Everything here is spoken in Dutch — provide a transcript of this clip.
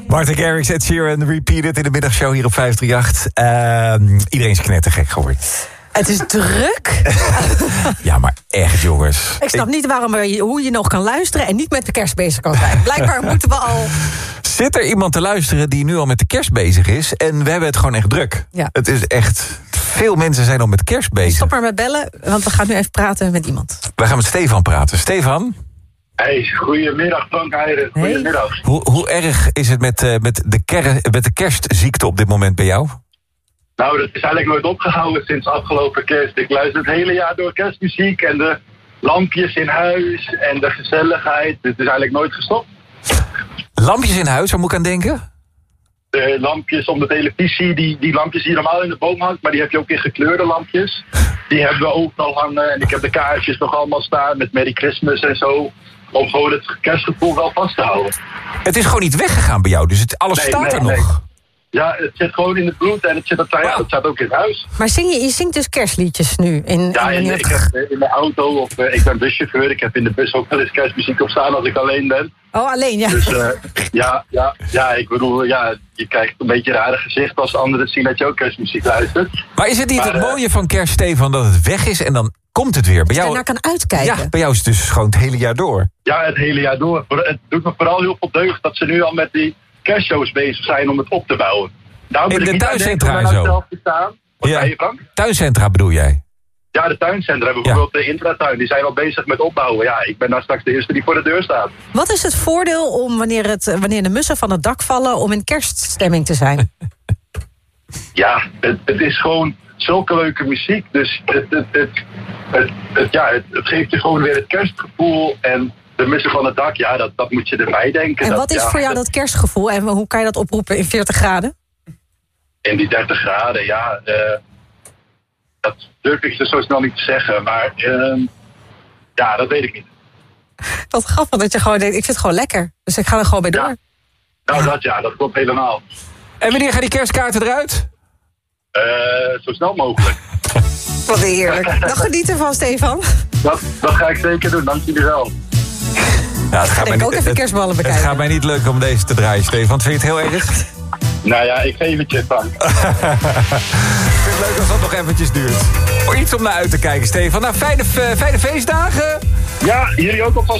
Martin Garrix, Ed Sheeran, Repeated in de middagshow hier op 538. Iedereen is knettergek geworden. Het is druk. Ja, maar echt, jongens. Ik snap niet hoe je nog kan luisteren en niet met de kerst bezig kan zijn. Blijkbaar moeten we al... Zit er iemand te luisteren die nu al met de kerst bezig is? En we hebben het gewoon echt druk. Ja. Het is echt... Veel mensen zijn al met kerst bezig. Stop maar met bellen, want we gaan nu even praten met iemand. We gaan met Stefan praten. Stefan? Hey, goedemiddag Frank Heijden. Goedemiddag. Hoe erg is het met de kerstziekte op dit moment bij jou? Nou, dat is eigenlijk nooit opgehouden sinds afgelopen kerst. Ik luister het hele jaar door kerstmuziek en de lampjes in huis en de gezelligheid. Het is eigenlijk nooit gestopt. Lampjes in huis, waar moet ik aan denken? De lampjes om de televisie, die lampjes die normaal in de boom hangt, maar die heb je ook in gekleurde lampjes. Die hebben we overal hangen en ik heb de kaartjes nog allemaal staan met Merry Christmas en zo. Om gewoon het kerstgevoel wel vast te houden. Het is gewoon niet weggegaan bij jou, dus alles staat er nog. Nee. Ja, het zit gewoon in het bloed en het staat ook in huis. Maar je zingt dus kerstliedjes nu? Ik heb in de auto, of ik ben buschauffeur, ik heb in de bus ook wel eens kerstmuziek op staan als ik alleen ben. Oh, alleen, ja. Dus ik bedoel, je krijgt een beetje een rare gezicht als anderen zien dat je ook kerstmuziek luistert. Maar is het niet het mooie van kerst, Stefan, dat het weg is en dan komt het weer? Bij jou, je daarnaar kan uitkijken. Ja, bij jou is het dus gewoon het hele jaar door. Ja, het hele jaar door. Het doet me vooral heel veel deugd dat ze nu al met die kerstshows bezig zijn om het op te bouwen. Nou, in de tuincentra en zo. Wat zei je, Frank? Tuincentra bedoel jij? Ja, de tuincentra. Bijvoorbeeld de intratuin. Die zijn al bezig met opbouwen. Ja, ik ben daar straks de eerste die voor de deur staat. Wat is het voordeel om wanneer de mussen van het dak vallen om in kerststemming te zijn? Ja, het is gewoon zulke leuke muziek. Dus het geeft je gewoon weer het kerstgevoel. En de mussen van het dak, ja, dat moet je erbij denken. En wat is voor jou dat kerstgevoel? En hoe kan je dat oproepen in 40 graden? In die 30 graden, ja. Dat durf ik zo snel niet te zeggen. Maar dat weet ik niet. Wat grappig dat je gewoon denkt, ik vind het gewoon lekker. Dus ik ga er gewoon bij door. Ja. Nou, dat klopt helemaal. En wanneer gaan die kerstkaarten eruit? Zo snel mogelijk. Wat heerlijk. Dan geniet ervan, Stefan. Dat ga ik zeker doen, dank jullie wel. Ja, het gaat mij ook even kerstballen bekijken. Het gaat mij niet lukken om deze te draaien, Stefan. Vind je het heel erg? Nou ja, ik geef het je, Frank. Ik vind het leuk als dat nog eventjes duurt. Iets om naar uit te kijken, Stefan. Nou, fijne feestdagen. Ja, jullie ook alvast.